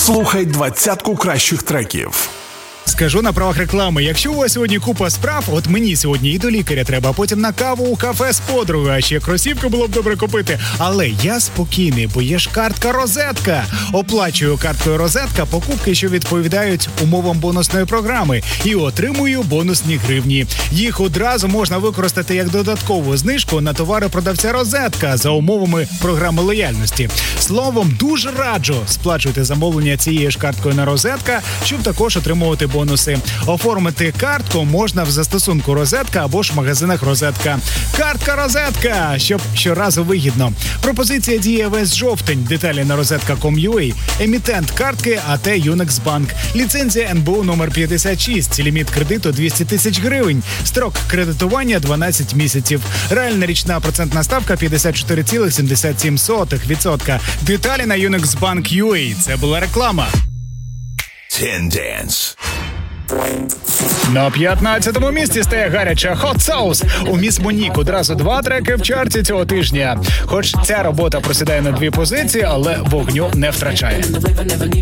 Слухай 20 кращих треків. Скажу на правах реклами, якщо у вас сьогодні купа справ, от мені сьогодні і до лікаря треба, а потім на каву у кафе з подругою, а ще кросівки було б добре купити. Але я спокійний, бо є ж картка Розетка. Оплачую карткою Розетка покупки, що відповідають умовам бонусної програми, і отримую бонусні гривні. Їх одразу можна використати як додаткову знижку на товари продавця Розетка за умовами програми лояльності. Словом, дуже раджу сплачуйте замовлення цією ж карткою на Розетка, щоб також отримувати бонуси. Оформити картку можна в застосунку Розетка або ж в магазинах Розетка. Картка Розетка, щоб щоразу вигідно. Пропозиція діє весь жовтень. Деталі на rozetka.com.ua. Емітент картки АТ Юнекс-Банк. Ліцензія НБУ номер 56. Ліміт кредиту 200 тисяч гривень. Строк кредитування 12 місяців. Реальна річна процентна ставка 54,77%. Деталі на Юнекс-Банк.ua. Це була реклама. Tendance. На 15-му місці стає гаряча Hot Sauce. У Міс Монік одразу 2 треки в чарті цього тижня. Хоч ця робота просідає на 2 позиції, але вогню не втрачає.